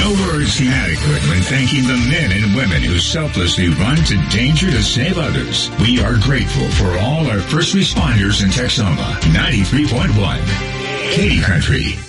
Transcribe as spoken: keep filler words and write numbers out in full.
No words seem adequate when thanking the men and women who selflessly run to danger to save others. We are grateful for all our first responders in Texoma. ninety-three point one. Katy Country.